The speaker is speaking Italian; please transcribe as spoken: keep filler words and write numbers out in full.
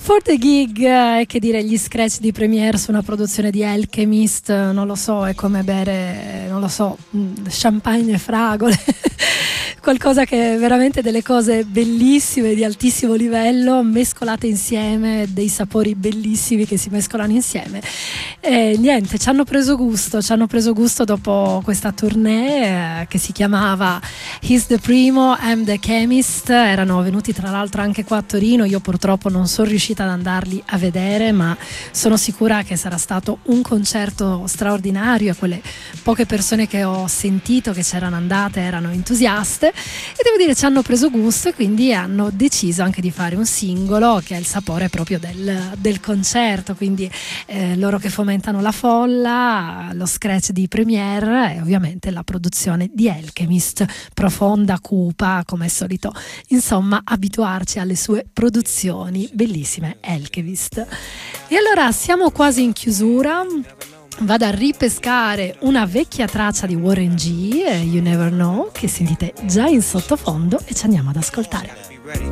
For the Gig, eh, che dire, gli scratch di Premiere su una produzione di Alchemist, non lo so, è come bere, non lo so, champagne e fragole. Qualcosa che è veramente delle cose bellissime di altissimo livello mescolate insieme, dei sapori bellissimi che si mescolano insieme. E niente, ci hanno preso gusto, ci hanno preso gusto dopo questa tournée eh, che si chiamava He's the Primo, I'm the Chemist. Erano venuti tra l'altro anche qua a Torino, io purtroppo non sono riuscita ad andarli a vedere, ma sono sicura che sarà stato un concerto straordinario e quelle poche persone che ho sentito che c'erano andate erano entusiaste. E devo dire ci hanno preso gusto e quindi hanno deciso anche di fare un singolo che ha il sapore proprio del, del concerto, quindi eh, loro che fomentano la folla, lo scratch di Premiere e ovviamente la produzione di Alchemist, profonda, cupa, come è solito insomma abituarci alle sue produzioni bellissime Alchemist. E allora siamo quasi in chiusura. Vado a ripescare una vecchia traccia di Warren G, You Never Know, che sentite già in sottofondo, e ci andiamo ad ascoltare.